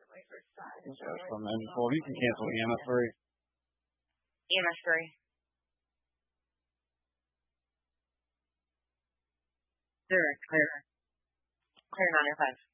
This goes from M12. You can cancel EMF 3. EMF 3. Clear. Clear 905.